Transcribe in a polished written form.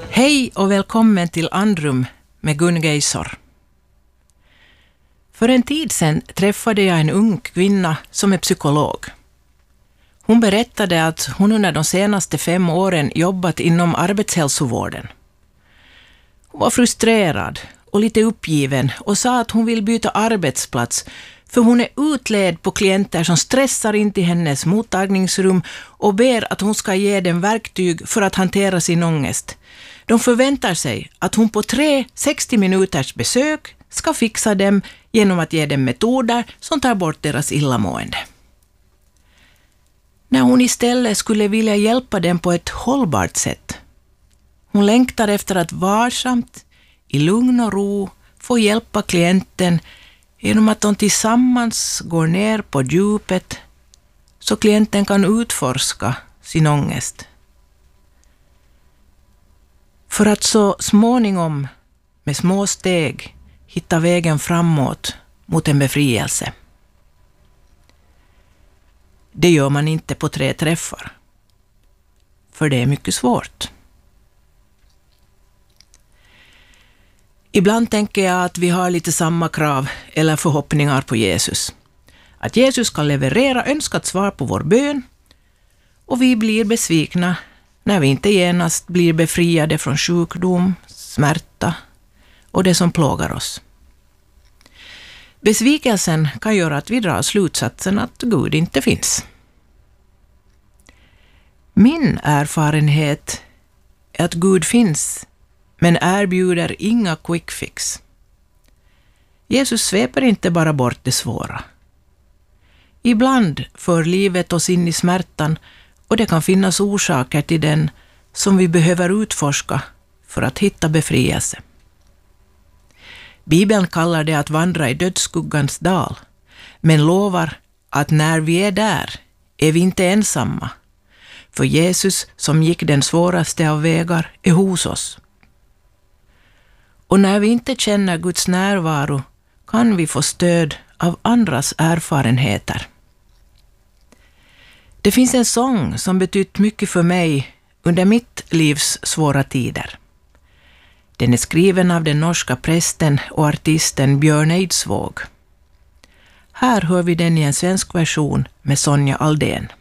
Hej och välkommen till Andrum med Gun Geisor. För en tid sedan träffade jag en ung kvinna som är psykolog. Hon berättade att hon under de senaste 5 åren jobbat inom arbetshälsovården. Hon var frustrerad och lite uppgiven och sa att hon vill byta arbetsplats för hon är utled på klienter som stressar in till hennes mottagningsrum och ber att hon ska ge dem verktyg för att hantera sin ångest. De förväntar sig att hon på 60 minuters besök ska fixa dem genom att ge dem metoder som tar bort deras illamående. När hon istället skulle vilja hjälpa dem på ett hållbart sätt. Hon längtar efter att varsamt, i lugn och ro, få hjälpa klienten genom att de tillsammans går ner på djupet så klienten kan utforska sin ångest. För att så småningom med små steg hitta vägen framåt mot en befrielse. Det gör man inte på 3 träffar. För det är mycket svårt. Ibland tänker jag att vi har lite samma krav eller förhoppningar på Jesus. Att Jesus ska leverera önskat svar på vår bön och vi blir besvikna när vi inte genast blir befriade från sjukdom, smärta och det som plågar oss. Besvikelsen kan göra att vi drar slutsatsen att Gud inte finns. Min erfarenhet är att Gud finns men erbjuder inga quick fix. Jesus sveper inte bara bort det svåra. Ibland för livet oss in i smärtan och det kan finnas orsaker till den som vi behöver utforska för att hitta befrielse. Bibeln kallar det att vandra i dödsskuggans dal, men lovar att när vi är där är vi inte ensamma. För Jesus som gick den svåraste av vägar är hos oss. Och när vi inte känner Guds närvaro kan vi få stöd av andras erfarenheter. Det finns en sång som betytt mycket för mig under mitt livs svåra tider. Den är skriven av den norska prästen och artisten Björn Eidsvåg. Här hör vi den i en svensk version med Sonja Aldén.